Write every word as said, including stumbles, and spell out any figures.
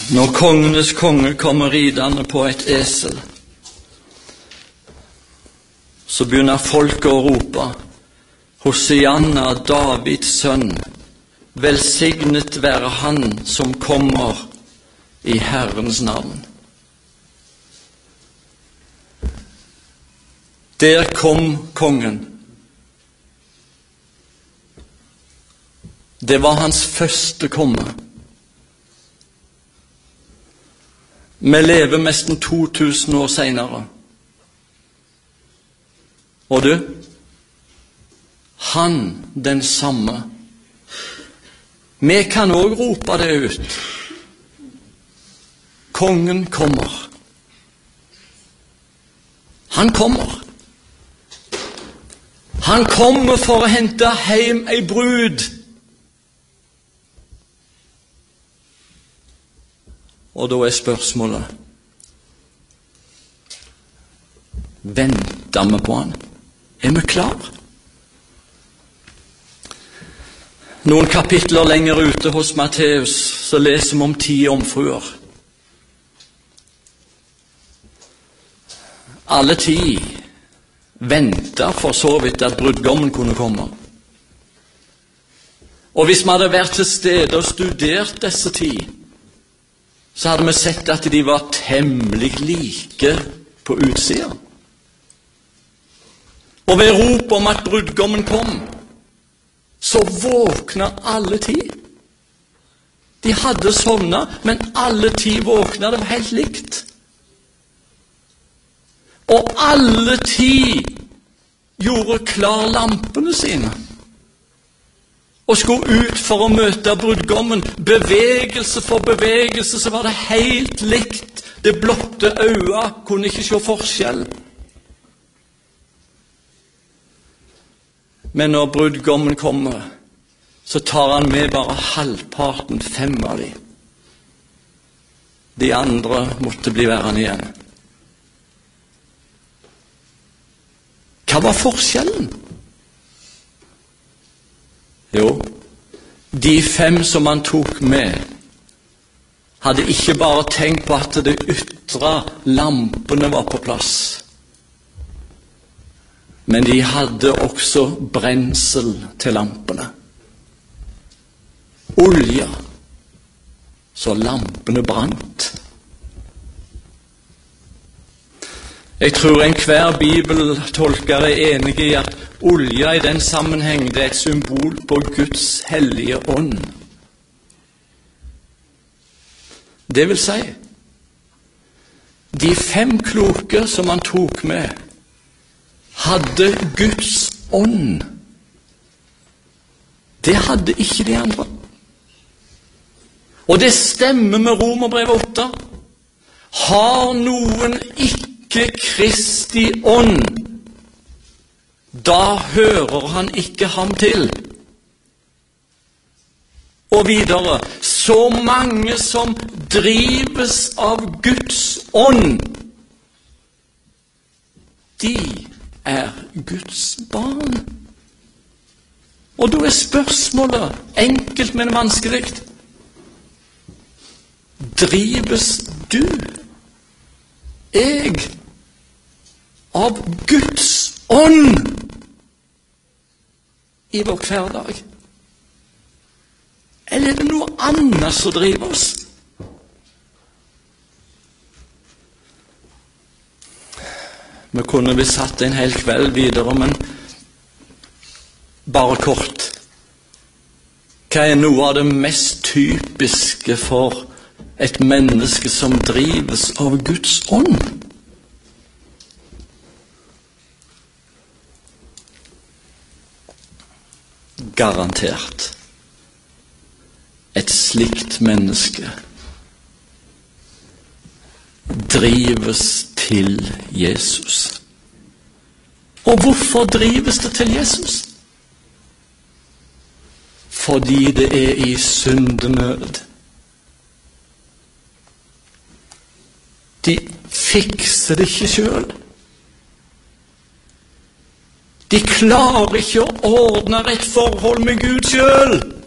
Når kongenes konge kommer ridende på et esel, så begynner folket å rope: Hosianna, Davids sønn, velsignet være han som kommer i Herrens navn. Der kom kongen. Det var hans første komme. Vi lever nesten to tusen år senere. Og du, han den samme. Vi kan også rope det ut. Kongen kommer. Han kommer. Han kommer for å hente hjem ei brud. Og da er spørsmålet: venter vi på han? Er vi klar? Noen kapitler lenger ute hos Matteus så leser vi om ti jomfruer. Alle ti ventet for så vidt at brudgommen kunne komme. Og hvis vi hadde vært til stede og studert disse ti, så hadde vi sett at de var temmelig like på utsiden. Og ved rop om at brudgommen kom, så våkna alle ti. De hadde sovnet, men alle ti våkna. Det var helt likt. Og alle ti gjorde klar lampene sine og skulle ut for å møte brudgommen. Bevegelse for bevegelse så var det helt likt. Det blotte øyet kunne ikke se forskjell. Men når brudgommen kommer, så tar han med bare halvparten, fem av dem. De andre måtte bli værende igjen. Hva var forskjellen? Jo, de fem som han tok med, hadde ikke bare tenkt på at det ytre lampene var på plass, men de hadde også brensel til lampene. Olje, så lampene brant. Jeg tror enhver bibeltolker er enig i at olje i den sammenheng det er et symbol på Guds hellige ånd. Det vil si, de fem kloke som han tok med, hadde Guds ånd. Det hadde ikke de andre. Og det stemmer med Romerbrevet åtte. Har noen ikke Kristi ånd, da hører han ikke ham til. Og videre, så mange som drives av Guds ånd, de er Guds barn. Og da er spørsmålet enkelt, men vanskelig. Drives du, jeg, av Guds ånd i vår hverdag? Eller er det noe annet som driver oss? Vi kunne vi satt en hel kveld videre, men bare kort. Hva er noe av det mest typiske for et menneske som drives av Guds ånd? Garantert. Et slikt menneske drives til Jesus. Og hvorfor drives det til Jesus? Fordi det er i syndenød. De fikser det ikke selv. De klarer ikke å ordne et forhold med Gud selv.